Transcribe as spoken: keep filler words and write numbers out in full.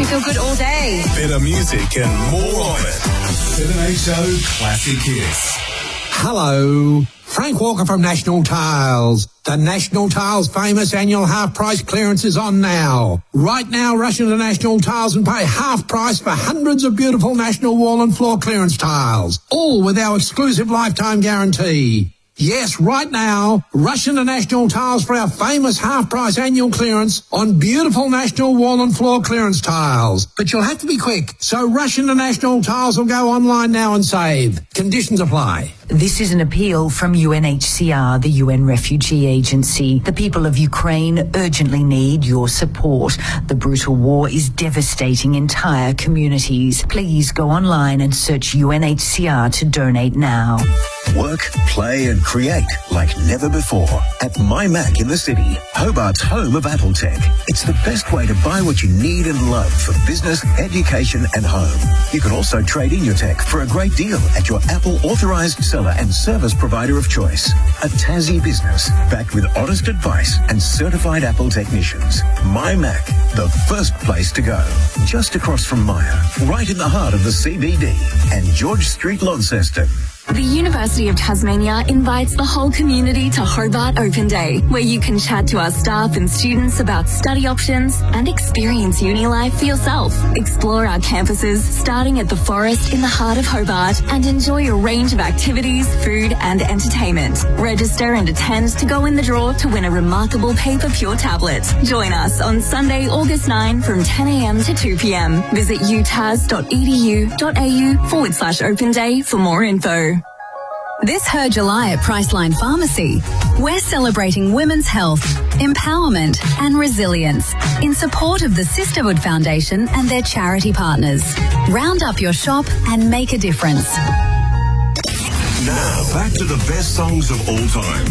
we feel good all day. Better music and more of it. seven H O Classic Hits. Hello, Frank Walker from National Tiles. The National Tiles famous annual half price clearance is on now. Right now, rush into National Tiles and pay half price for hundreds of beautiful National wall and floor clearance tiles, all with our exclusive lifetime guarantee. Yes, right now, rush into National Tiles for our famous half-price annual clearance on beautiful National wall and floor clearance tiles. But you'll have to be quick, so rush into National Tiles or go online now and save. Conditions apply. This is an appeal from U N H C R, the U N Refugee Agency. The people of Ukraine urgently need your support. The brutal war is devastating entire communities. Please go online and search U N H C R to donate now. Work, play and create like never before at MyMac in the city, Hobart's home of Apple Tech. It's the best way to buy what you need and love for business, education and home. You can also trade in your tech for a great deal at your Apple authorized seller and service provider of choice. A Tassie business backed with honest advice and certified Apple technicians. MyMac, the first place to go. Just across from Myer, right in the heart of the C B D and George Street, Launceston. The University of Tasmania invites the whole community to Hobart Open Day, where you can chat to our staff and students about study options and experience uni life for yourself. Explore our campuses, starting at the Forest in the heart of Hobart, and enjoy a range of activities, food and entertainment. Register and attend to go in the draw to win a remarkable Paper Pure tablet. Join us on Sunday, August ninth from ten a m to two p m. Visit utas.edu.au forward slash open day for more info. This Her July at Priceline Pharmacy, we're celebrating women's health, empowerment and resilience in support of the Sisterhood Foundation and their charity partners. Round up your shop and make a difference. Now, back to the best songs of all time.